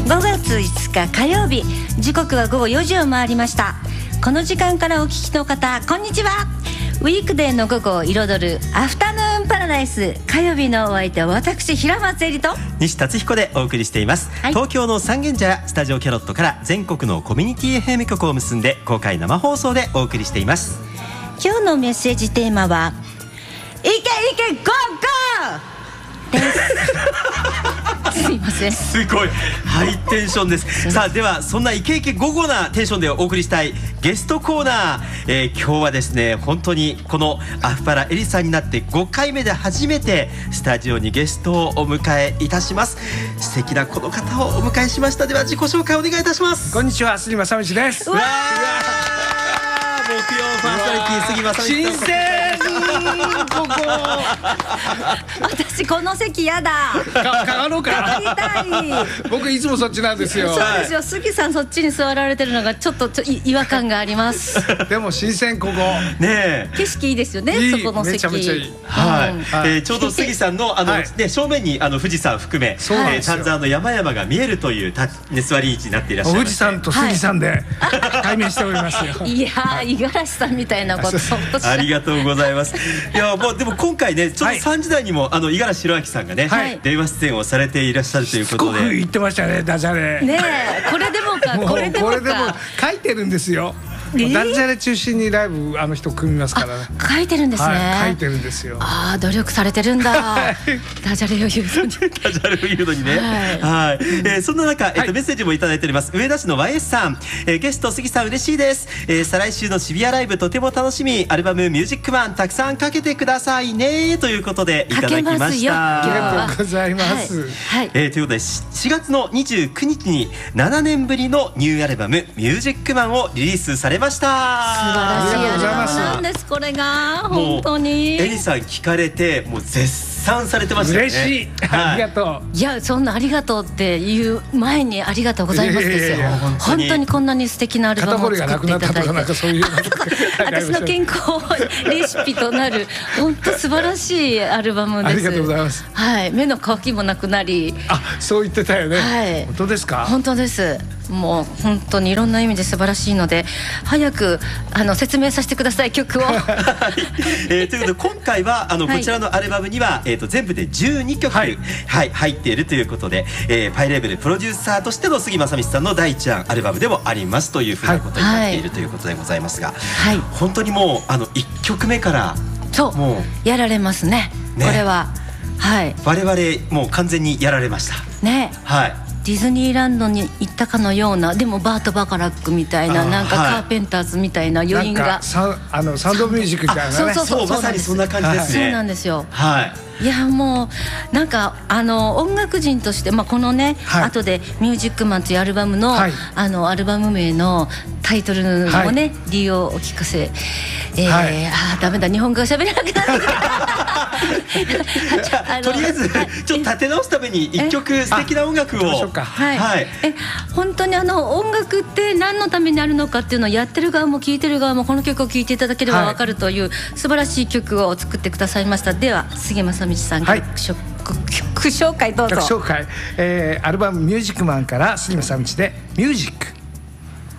5月5日火曜日、時刻は午後4時を回りました。この時間からお聞きの方、こんにちは。ウィークデーの午後を彩るアフタヌーンパラダイス、火曜日のお相手は私平松絵里と西達彦でお送りしています、はい、東京の三軒茶屋スタジオキャロットから全国のコミュニティ FM 局を結んで公開生放送でお送りしています。 今日のメッセージテーマは、いけいけゴーゴーですすいません、 すごいハイテンションです。さあ、ではそんなイケイケゴゴなテンションでお送りしたいゲストコーナー、今日はですね、本当にこのアフパラエリさんになって5回目で初めてスタジオにゲストをお迎えいたします。素敵なこの方をお迎えしました。では自己紹介お願いいたします。 こんにちは、杉正道です。 わー、木曜パーソナリティ杉正道新鮮ここ私この席やだ。 変わろうか。 帰りたい。 僕いつもそっちなんですよ。 そうですよ、杉さんそっちに座られてるのがちょっと違和感がありますでも新鮮ここね。 景色いいですよね、そこの席。 めちゃめちゃいい。 はい、ちょうど杉さんのね、正面に富士山含め丹沢の山々が見えるという座り位置になっていらっしゃいます。 富士山と杉さんで対面しておりますよ。 いやー、五十嵐さんみたいなことありがとうございます。いや、もうでも今回ね、ちょっと3時台にも五十嵐弘明さんがね、電話出演をされていらっしゃるということで、 すごく言ってましたね、ダジャレね。これでもかこれでもか書いてるんですよ。ダジャレ中心にライブ人組みますからね。 書いてるんですね。 書いてるんですよ。 ああ、努力されてるんだ。ダジャレを言うのに。 ダジャレを言うのにね。はい。そんな中、メッセージもいただいております。上田市の YS さん、ゲスト杉さん嬉しいです。再来週の渋谷ライブとても楽しみ。アルバムミュージックマンたくさんかけてくださいね、ということでいただきました。 ありがとうございます。 ということで4月の29日に7年ぶりのニューアルバムミュージックマンをリリースされました。 素晴らしいアルバムなんです。これが本当にエリさん聞かれてもう絶賛されてましたよね。 嬉しい、ありがとう。 いや、そんなありがとうっていう前にありがとうございますですよ。本当にこんなに素敵なアルバムを作っていただいて、私の健康レシピとなる本当素晴らしいアルバムです。 ありがとうございます。 はい、目の渇きもなくなり、 そう言ってたよね。 はい、 本当ですか。 本当です。もう本当にいろんな意味で素晴らしいので、早く説明させてください、曲を。 ということで今回はこちらのアルバムには、全部で12曲、入っているということで、パイレーベルプロデューサーとしての杉正道さんの第一弾アルバムでもありますというふうなことになっているということでございますが、本当にもう1曲目からもうやられますね、これは。 我々もう完全にやられましたね。ディズニーランドに行ったかのような、でもバート・バカラックみたいな、なんかカーペンターズみたいな余韻が、 サウンドミュージックみたいなね。 そう、まさにそんな感じですね。 そうなんですよ。いや、もうなんか音楽人として、このね、後で「ミュージックマン」というアルバムの、アルバム名のタイトルもね、理由をお聞かせ。ダメだ、日本語が喋れなくなったとりあえずちょっと立て直すために一曲素敵な音楽を。 本当に音楽って何のためにあるのかっていうのをやってる側も聴いてる側もこの曲を聴いていただければ分かるという素晴らしい曲を作ってくださいました。では杉正道さん、曲紹介どうぞ。 曲紹介、アルバム「ミュージックマン」から杉正道で「ミュージック」。